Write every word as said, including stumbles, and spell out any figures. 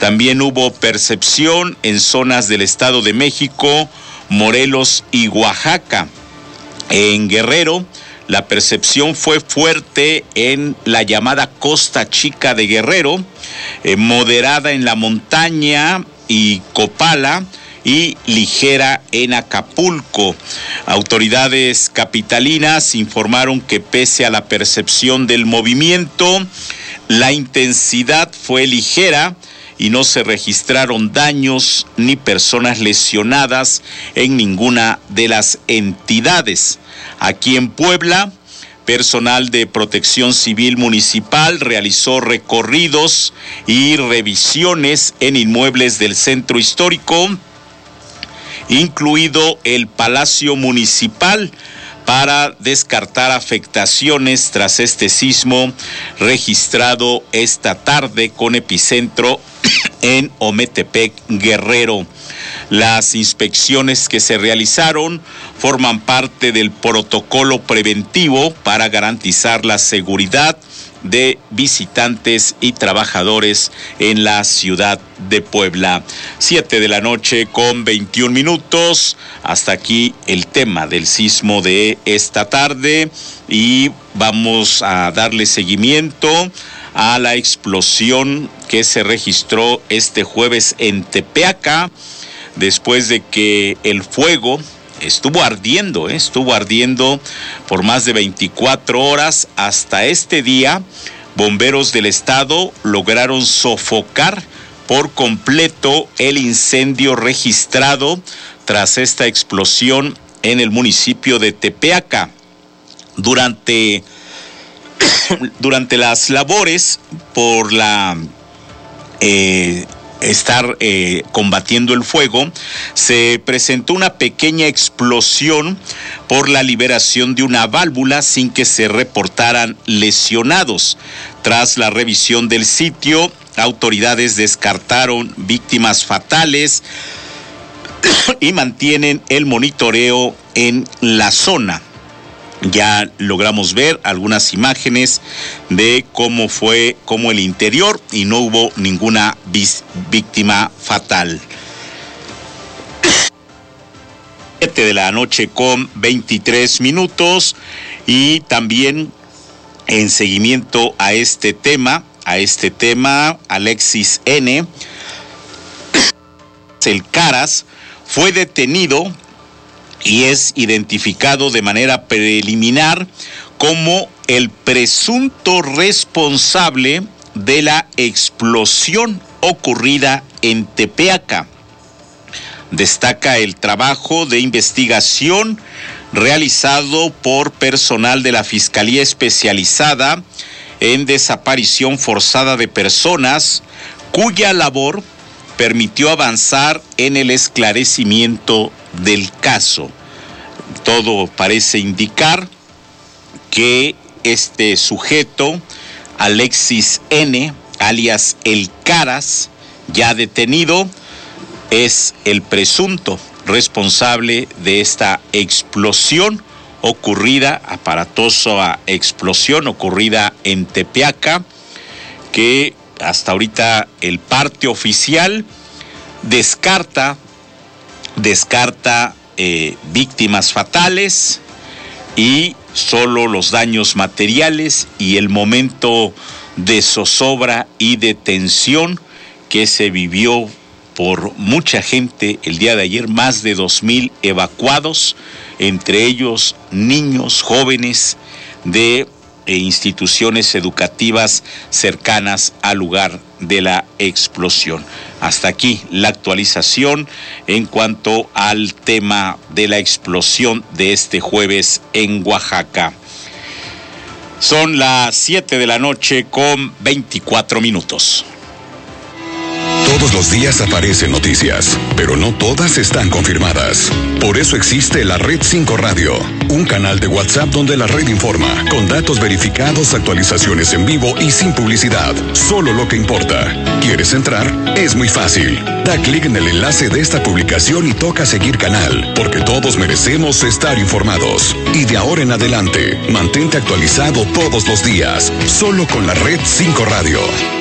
También hubo percepción en zonas del Estado de México, Morelos y Oaxaca. En Guerrero, la percepción fue fuerte en la llamada Costa Chica de Guerrero, eh, moderada en la montaña y Copala, y ligera en Acapulco. Autoridades capitalinas informaron que pese a la percepción del movimiento, la intensidad fue ligera y no se registraron daños ni personas lesionadas en ninguna de las entidades. Aquí en Puebla, personal de Protección Civil Municipal realizó recorridos y revisiones en inmuebles del centro histórico, incluido el Palacio Municipal, para descartar afectaciones tras este sismo registrado esta tarde con epicentro en Ometepec, Guerrero. Las inspecciones que se realizaron forman parte del protocolo preventivo para garantizar la seguridad de visitantes y trabajadores en la ciudad de Puebla. Siete de la noche con veintiún minutos. Hasta aquí el tema del sismo de esta tarde y vamos a darle seguimiento a la explosión que se registró este jueves en Tepeaca, después de que el fuego estuvo ardiendo, ¿eh? estuvo ardiendo por más de veinticuatro horas. Hasta este día, bomberos del estado lograron sofocar por completo el incendio registrado tras esta explosión en el municipio de Tepeaca. Durante, durante las labores por la eh, estar eh, combatiendo el fuego, se presentó una pequeña explosión por la liberación de una válvula sin que se reportaran lesionados. Tras la revisión del sitio, autoridades descartaron víctimas fatales y mantienen el monitoreo en la zona. Ya logramos ver algunas imágenes de cómo fue, cómo el interior, y no hubo ninguna víctima fatal. siete de la noche con veintitrés minutos, y también en seguimiento a este tema, a este tema, Alexis N., el Caras, fue detenido y es identificado de manera preliminar como el presunto responsable de la explosión ocurrida en Tepeaca. Destaca el trabajo de investigación realizado por personal de la Fiscalía Especializada en Desaparición Forzada de Personas, cuya labor permitió avanzar en el esclarecimiento del caso. Todo parece indicar que este sujeto, Alexis N., alias El Caras, ya detenido, es el presunto responsable de esta explosión ocurrida, aparatosa explosión ocurrida en Tepeaca, que hasta ahorita el parte oficial descarta descarta eh, víctimas fatales y solo los daños materiales y el momento de zozobra y de tensión que se vivió por mucha gente el día de ayer. Más de dos mil evacuados, entre ellos niños, jóvenes de e instituciones educativas cercanas al lugar de la explosión. Hasta aquí la actualización en cuanto al tema de la explosión de este jueves en Oaxaca. Son las siete de la noche con veinticuatro minutos. Todos los días aparecen noticias, pero no todas están confirmadas. Por eso existe la Red cinco Radio, un canal de WhatsApp donde la red informa, con datos verificados, actualizaciones en vivo y sin publicidad. Solo lo que importa. ¿Quieres entrar? Es muy fácil. Da clic en el enlace de esta publicación y toca seguir canal, porque todos merecemos estar informados. Y de ahora en adelante, mantente actualizado todos los días, solo con la Red cinco Radio.